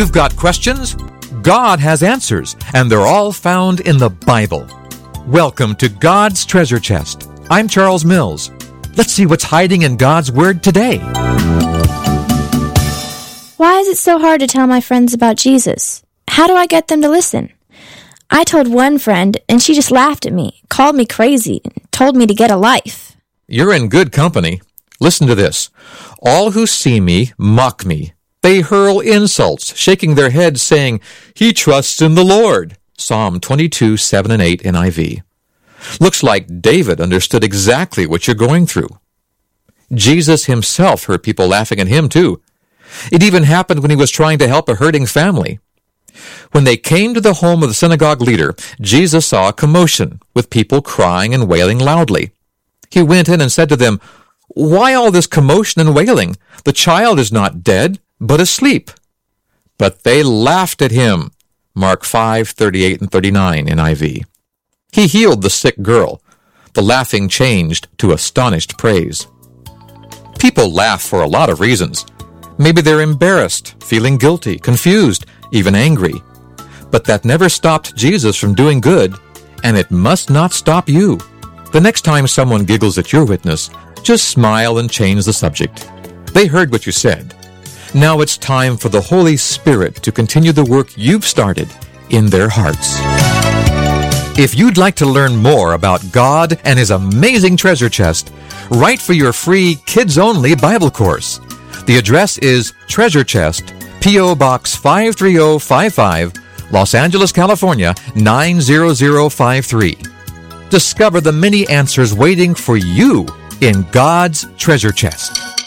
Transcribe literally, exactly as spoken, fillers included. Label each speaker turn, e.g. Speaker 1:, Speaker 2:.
Speaker 1: You've got questions? God has answers, and they're all found in the Bible. Welcome to God's Treasure Chest. I'm Charles Mills. Let's see what's hiding in God's Word today.
Speaker 2: Why is it so hard to tell my friends about Jesus? How do I get them to listen? I told one friend, and she just laughed at me, called me crazy, and told me to get a life.
Speaker 1: You're in good company. Listen to this. All who see me mock me. They hurl insults, shaking their heads, saying, "He trusts in the Lord." Psalm twenty-two, seven and eight N I V. Looks like David understood exactly what you're going through. Jesus himself heard people laughing at him, too. It even happened when he was trying to help a hurting family. When they came to the home of the synagogue leader, Jesus saw a commotion, with people crying and wailing loudly. He went in and said to them, "Why all this commotion and wailing? The child is not dead, but asleep." But they laughed at him. Mark five, thirty-eight and thirty-nine N I V. He healed the sick girl. The laughing changed to astonished praise. People laugh for a lot of reasons. Maybe they're embarrassed, feeling guilty, confused, even angry. But that never stopped Jesus from doing good, and it must not stop you. The next time someone giggles at your witness, just smile and change the subject. They heard what you said. Now it's time for the Holy Spirit to continue the work you've started in their hearts. If you'd like to learn more about God and His amazing treasure chest, write for your free kids-only Bible course. The address is Treasure Chest, P O. Box five three zero five five, Los Angeles, California, nine zero zero five three. Discover the many answers waiting for you in God's treasure chest.